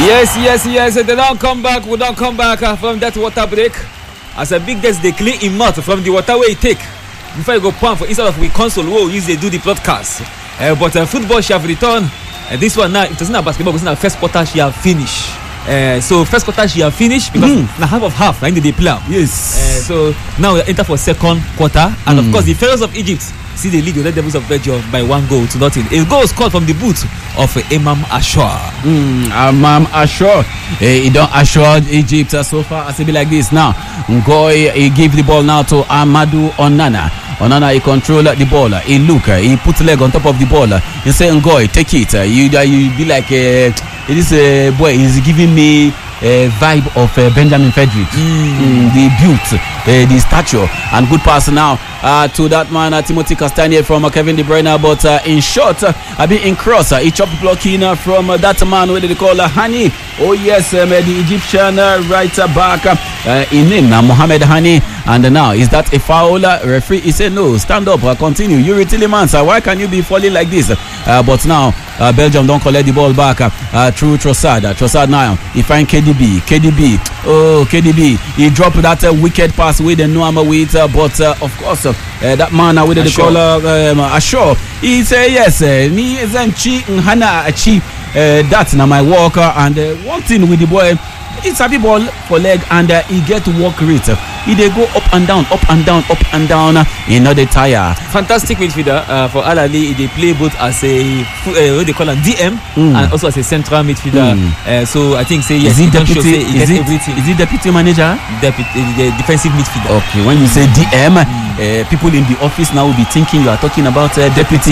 Yes. They don't come back. We don't come back from that water break. As a big guest, they clean him out from the water where he take. Before you go pump for instead of we console, we use they do the broadcast. But football she have returned. This one now, it wasn't a basketball, it's not first quarter she have finished. So first quarter she have finished because now half now they play. Yes. So now we enter for second quarter, and of course the Pharaohs of Egypt see the lead the Red Devils of Belgium by 1-0. A goal scored from the boot of Imam Ashur. Imam Ashur, he don't assure Egypt so far as it be like this now. Ngoy, he give the ball now to Amadou Onana. Onana, he control the ball. He look, he put leg on top of the ball. He say Ngoy, take it. You be like this boy is giving me a vibe of Benjamin Frederick. The build, the stature, and good pass now to that man Timothy Castagne from Kevin De Bruyne. But in short, I be in cross. He chop blocking from that man. What they call Hani? Oh yes, the Egyptian right back in name now Mohamed Hani. And now is that a foul? Referee he said no. Stand up, continue. Yuri Tillemans, why can you be falling like this? But now Belgium don't collect the ball back through Trossard. Trossard now he find KDB. KDB. He dropped that wicked pass with the Nuama with, but of course that man with the call Ashur. He say yes. Ni Zenchi Nhana Achi. That's now my walker. And one thing with the boy, it's a ball for leg and he get work rate. He they go up and down in the tire. Fantastic midfielder for Al Ahly. They play both as a what they call a DM and also as a central midfielder. So I think say yes. Is he deputy? Is he deputy manager? The defensive midfielder. Okay, when you say DM, people in the office now will be thinking you are talking about deputy